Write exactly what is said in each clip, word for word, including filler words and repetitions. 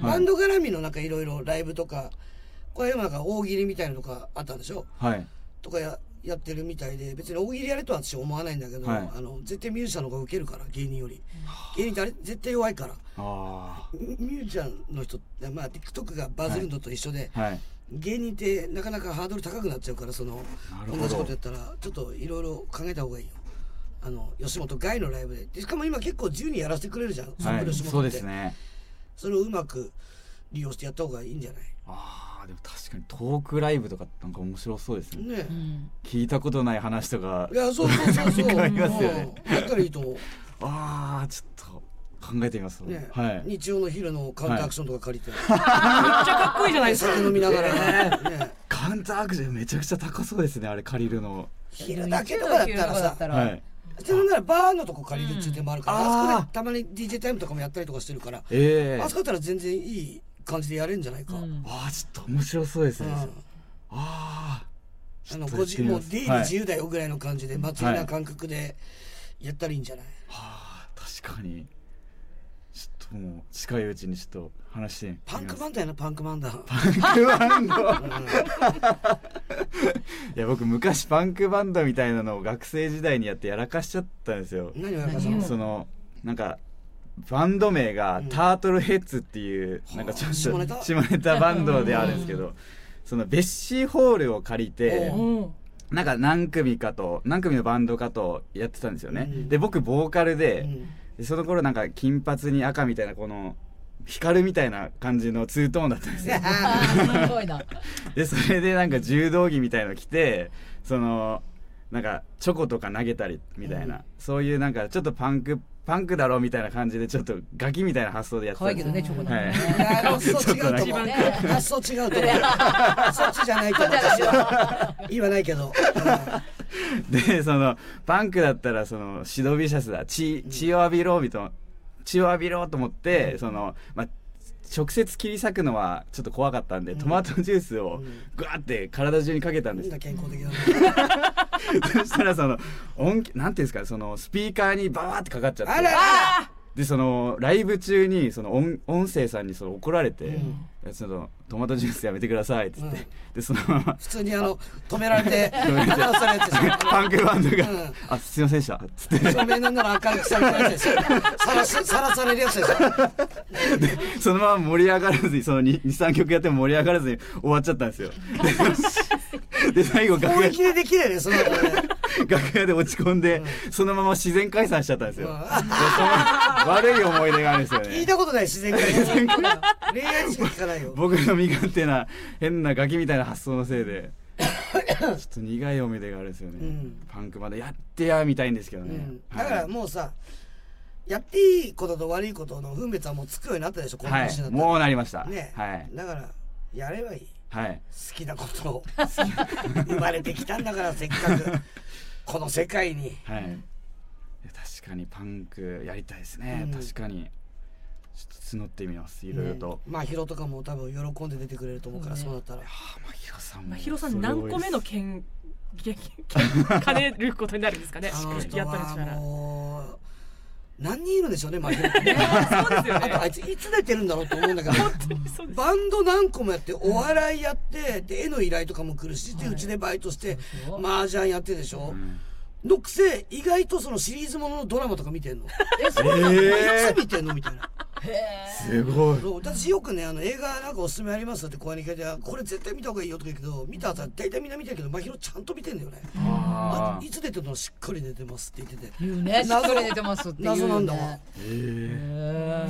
バンド絡みのなんかいろいろライブとかこれなんか大喜利みたいなのとかあったんでしょ、 はい、 とか や, やってるみたいで別に大喜利やれとは私は思わないんだけど、はい、あの絶対ミュージシャンの方がウケるから芸人より芸人ってあれ絶対弱いからあミュージシャンの人って、まあ、TikTok がバズるのと一緒で、はいはい、芸人ってなかなかハードル高くなっちゃうからその同じことやったらちょっといろいろ考えた方がいいよ。あの吉本ガイのライブ で, でしかも今結構自由にやらせてくれるじゃん、 はい、吉本ってそうですね。 それをうまく利用してやった方がいいんじゃない。 あでも確かにトークライブとかなんか面白そうですね。ね、聞いたことない話とかいやそうそうそうそうありますよね。 だからいいと思う。 ああちょっと考えてみます、 ね、 はい、 日曜の昼のカウンターアクションとか借りて、 はい、めっちゃかっこいいじゃないですか。 酒飲みながら、ねね、カウンターアクションめちゃくちゃ高そうですね。あれ借りるの昼だけとかだったらさ、はい、でもならバーのとこ借りるっていう手もあるから、うん、あ, あそこでたまに ディージェー タイムとかもやったりとかしてるから、えー、あそこだったら全然いい感じでやれるんじゃないか、うん、 ああちょっと面白そうですね、うん、あああのごじもう出入り自由だよぐらいの感じで、はい、祭りな感覚でやったらいいんじゃない、 はあ確かにちょっともう近いうちにちょっと話してみます。 パンクバンドやなパンクバンドパンクバンドいや僕昔パンクバンドみたいなのを学生時代にやってやらかしちゃったんですよ。 何をやらかしたの？ そのなんかバンド名がタートルヘッズっていう、うん、なんかちょっと下ネタ、下ネタバンドであるんですけどそのベッシーホールを借りてなんか何組かと何組のバンドかとやってたんですよね、うん、で僕ボーカルで、うんでその頃なんか金髪に赤みたいなこの光るみたいな感じのツートーンだったんですよすごいな。 でそれでなんか柔道着みたいの着てそのなんかチョコとか投げたりみたいな、うん、そういうなんかちょっとパンクパンクだろみたいな感じでちょっとガキみたいな発想でやってたんです。 可愛いけどねチョコだね、 はい、発想違うと思う、ね、発想違うと思うそっちじゃないと思う言わないけどでそのパンクだったらそのシドビシャスだ血、血を浴びろみたいな血を浴びろと思って、うん、そのまあ直接切り裂くのはちょっと怖かったんで、うん、トマトジュースをグワーって体中にかけたんです。 うん、健康的だねそしたらその音なんていうんですかそのスピーカーにバーってかかっちゃってあららでそのライブ中にその 音, 音声さんにその怒られて、うん、そのトマトジュースやめてくださいっつって、うん、でそのまま普通にあの止められてパンクバンドが、うん、あすいませんでしたっつって照明なんなら明るくされたやつですよさらされるやつですよでそのまま盛り上がらずにその にさんきょくやっても盛り上がらずに終わっちゃったんですよで最後楽屋でできないねその楽屋で落ち込んで、うん、そのまま自然解散しちゃったんですよ、うん、悪い思い出があるんですよね。 聞いたことない自然解散恋愛しか聞かないよ僕の身勝手な変なガキみたいな発想のせいでちょっと苦い思い出があるんですよね、うん、パンクまでやってやみたいんですけどね、うん、 だからもうさ、はい、やっていいことと悪いことの分別はもうつくようになったでしょこの年だったら、 はい、もうなりました、 ねはい、だからやればいい、 はい、 好きなことを生まれてきたんだからせっかくこの世界に、 はい、確かにパンクやりたいですね、うん、確かにちょっと募ってみますいろいろと、 ね、まあヒロとかも多分喜んで出てくれると思うから、ね、そうだったらまあヒロさんもヒロさん何個目の剣兼ねることになるんですかねあの人はやったりしたらもう何人いるんでしょうね、まあ、ヒロってねそうですよね。 あとあいついつ出てるんだろうと思うんだけどバンド何個もやってお笑いやってで絵の依頼とかも来るしでうちでバイトして麻雀やってるでしょ、うんのくせ意外とそのシリーズもののドラマとか見てんのえそうなの、えー、いつ見てんのみたいなすごい。 私よくねあの映画なんかおすすめありますって後輩に聞いてこれ絶対見た方がいいよとか言うけど見た後は大体みんな見てるけどまひろちゃんと見てんだよね。あいつ出てるのしっかり出てますって言ってて言うねしっかり出てますって言う、ね、 謎なんだわ。 へえ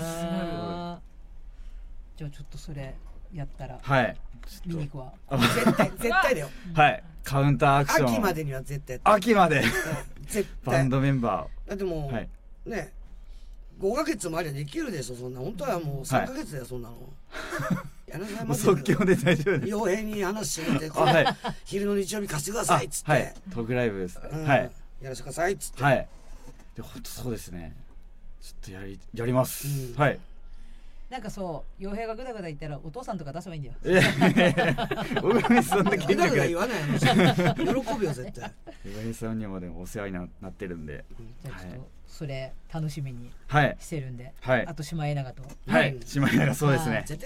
じゃあちょっとそれやったらはい見に行くわ絶対絶対だよはいカウンターアクション秋までには絶対秋まで絶対バンドメンバーだってもう、はい、ねごかげつもありゃできるでしょそんな本当はもうさんかげつだよ、はい、そんなのやらないまで即興で大丈夫です傭兵に話してみてはい、昼の日曜日貸してくださいっつって、はい、 トークライブです、 うん、 はいやらせてくださいっつってはいで本当そうですねちょっとやりやります、うん、はいなんかそう傭兵がグダグダ言ったらお父さんとか出せばいいんだよ。 いやいやいや僕はそんなグダグダ言わないの喜ぶよ絶対。 傭兵さんにもでもお世話になってるんで、 うん、じゃあちょっとそれ楽しみにしてるんで、 はい、 あとシマエナガとはいシマエナガそうですね。